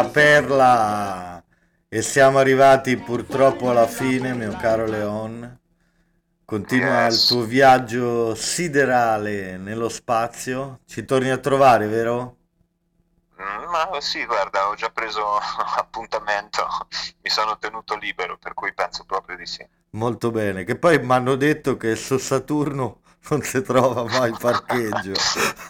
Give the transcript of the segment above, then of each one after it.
Perla e siamo arrivati purtroppo alla fine, mio caro Leon. Continua il Yes. tuo viaggio siderale nello spazio. Ci torni a trovare, vero? Ma sì, guarda, ho già preso appuntamento, mi sono tenuto libero, per cui penso proprio di sì. Molto bene. Che poi mi hanno detto che su Saturno non si trova mai parcheggio.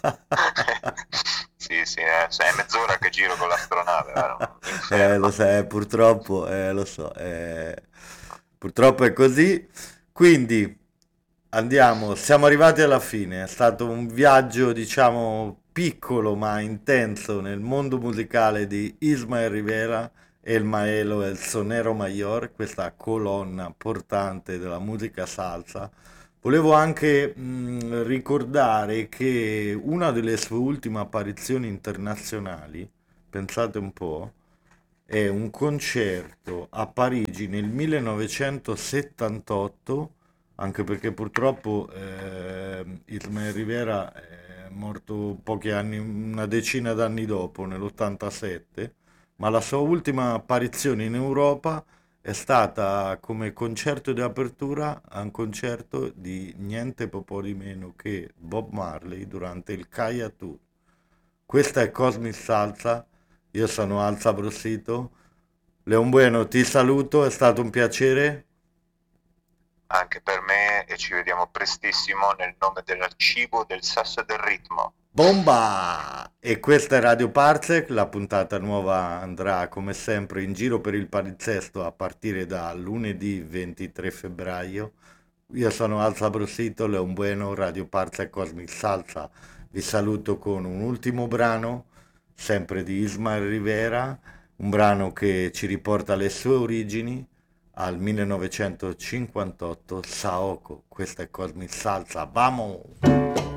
Sì, sì, è mezz'ora che giro con l'astronave, vero? Un Lo inferno. sai, purtroppo, lo so, purtroppo è così. Quindi andiamo, siamo arrivati alla fine. È stato un viaggio, diciamo, piccolo ma intenso nel mondo musicale di Ismael Rivera e il Maelo e il Sonero Mayor, questa colonna portante della musica salsa. Volevo anche ricordare che una delle sue ultime apparizioni internazionali, pensate un po', è un concerto a Parigi nel 1978, anche perché purtroppo Ismael Rivera è morto pochi anni, una decina d'anni dopo, nell'87, ma la sua ultima apparizione in Europa è stata come concerto di apertura a un concerto di niente po' di meno che Bob Marley durante il Kaya Tour. Questa è Cosmic Salsa, io sono Alza Brossito. Leon Bueno, ti saluto, è stato un piacere. Anche per me e ci vediamo prestissimo nel nome del cibo, del sesso e del ritmo. Bomba! E questa è Radio Parzec, la puntata nuova andrà come sempre in giro per il palinsesto a partire da lunedì 23 febbraio. Io sono Alza Brossito, Leon Bueno, Radio Parzec Cosmic Salsa. Vi saluto con un ultimo brano, sempre di Ismael Rivera, un brano che ci riporta alle sue origini, al 1958, Saoko. Questa è Cosmic Salsa. Vamos!